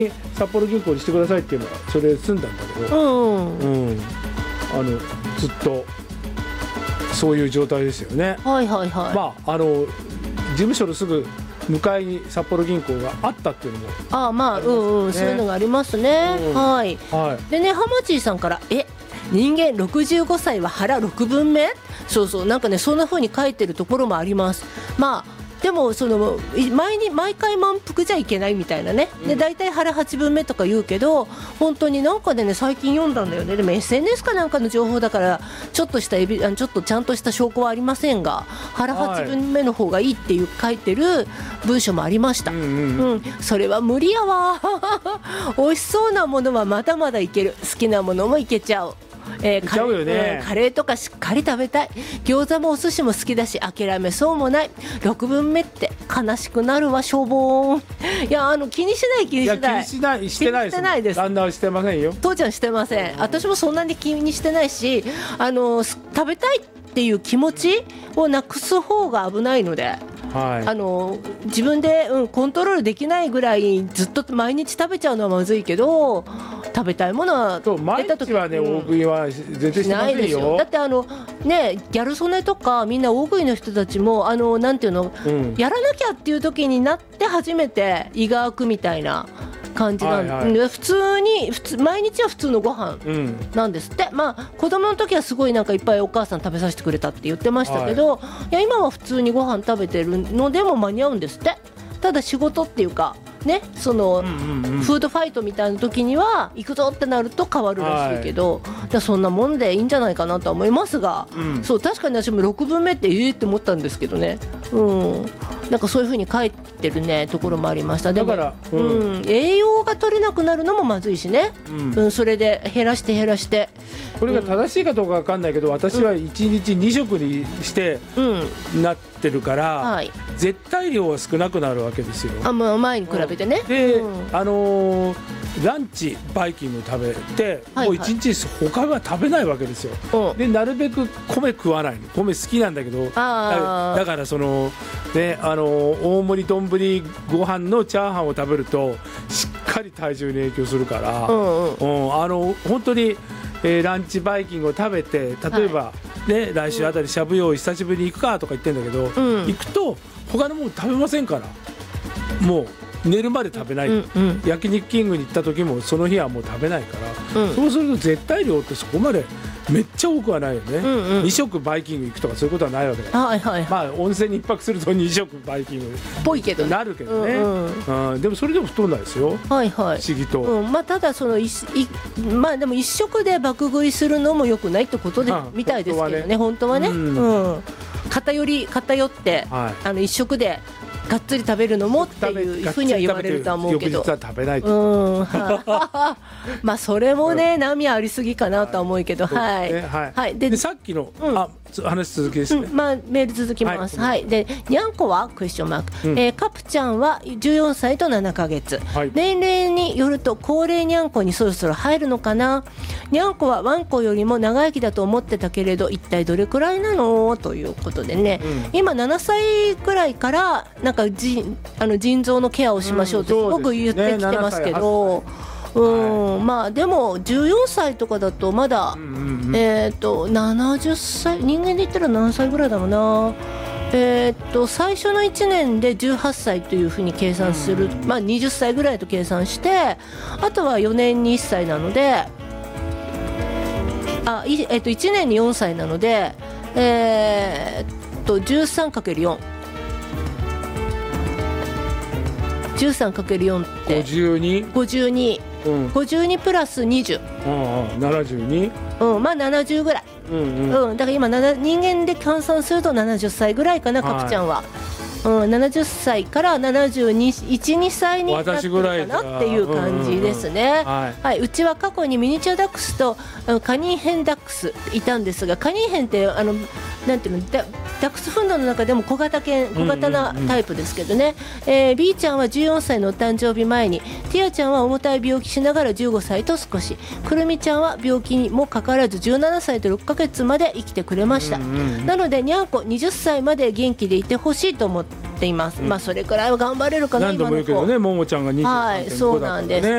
札幌銀行にしてくださいっていうのはそれで済んだんだけど、ずっとそういう状態ですよね。 はいはいはい。 まあ事務所のすぐ向かいに札幌銀行があったっていうのもそういうのがありますね。はい。でね、ハマチーさんから人間65歳は腹6分目？そうなんかね、そんな風に書いてるところもあります。まあでも毎回満腹じゃいけないみたいなね。で大体腹8分目とか言うけど、本当になんかでね、最近読んだんだよね。でも SNS かなんかの情報だからちょっとちゃんとした証拠はありませんが、腹8分目の方がいいっていう書いてる文章もありました。それは無理やわ美味しそうなものはまだまだいける。好きなものもいけちゃう。カレーとかしっかり食べたい。餃子もお寿司も好きだし諦めそうもない。6分目って悲しくなるわ、しょぼーん。いや気にしないしてないです。 旦那はしてませんよ。 父ちゃんしてません。私もそんなに気にしてないし、食べたいっていう気持ちをなくす方が危ないので、自分で、コントロールできないぐらいずっと毎日食べちゃうのはまずいけど、食べたいものは毎日はね、大食いは全然してませんよ。 だってギャル曽根とかみんな大食いの人たちもなんていうの、やらなきゃっていう時になって初めて胃が開くみたいな感じなんで、普通毎日は普通のご飯なんですって。まあ子供の時はすごいなんかいっぱいお母さん食べさせてくれたって言ってましたけど、いや今は普通にご飯食べてるのでも間に合うんですって。ただ仕事っていうかね、フードファイトみたいな時には行くぞってなると変わるらしいけど、そんなもんでいいんじゃないかなとは思いますが、そう確かに私も6分目ってって思ったんですけどね。なんかそういう風に書いてるねところもありました。でも栄養が取れなくなるのもまずいしね。それで減らしてこれが正しいかどうか分かんないけど、私は1日2食にしてなってるから、絶対量は少なくなるわけですよ。 前に比べてね。 でランチバイキング食べて、もう1日他は食べないわけですよ。でなるべく米食わないの。米好きなんだけど、だから大盛り丼ご飯のチャーハンを食べるとしっかり体重に影響するから、本当にランチバイキングを食べて、例えば来週あたりしゃぶ用意久しぶりに行くかとか言ってんだけど、行くと他のもの食べませんから、もう寝るまで食べない。焼肉キングに行った時もその日はもう食べないから、そうすると絶対量ってそこまでめっちゃ多くはないよね。2食バイキング行くとかそういうことはないわけだ。まあ温泉に一泊すると2食バイキングっぽいけどなるけどね。でもそれでも太んないですよ。不思議と。 ただでも1食で爆食いするのも良くないってことでみたいですけどね、本当はね。偏って1食でがっつり食べるのもっていうふうには言われるとは思うけど、 翌日は食べないと。 まあそれもね、波ありすぎかなとは思うけど、 でさっきの話続きですね。 メール続きます。でにゃんこはクエスチョンマーク、カプちゃんは14歳と7ヶ月、年齢によると高齢にゃんこにそろそろ入るのかな。にゃんこはワンコよりも長生きだと思ってたけれど、一体どれくらいなのということでね、今7歳くらいからなんか腎臓のケアをしましょうってすごく言ってきてますけど、まあでも14歳とかだとまだ70歳、人間で言ったら何歳ぐらいだろうな。最初の1年で18歳というふうに計算する、20歳ぐらいと計算して、あとは4年に1歳なので、1年に4歳なので、13×4 13×4 って52プラス20、 72、 70ぐらい、だから今人間で換算すると70歳ぐらいかな、カプちゃんは。70歳から71、2歳になってるかなっていう感じですね。うちは過去にミニチュアダックスとカニンヘンダックスいたんですが、カニンヘンってなんていうの、ダックスフンドの中でも小型なタイプですけどね。B ちゃんは14歳のお誕生日前に、ティアちゃんは重たい病気しながら15歳と少し、くるみちゃんは病気にもかかわらず17歳と6ヶ月まで生きてくれました。なのでにゃんこ20歳まで元気でいてほしいと思っています。それくらいは頑張れるかな。 何度も言うけどね、ももちゃんが23.5だからね。 そうなんです。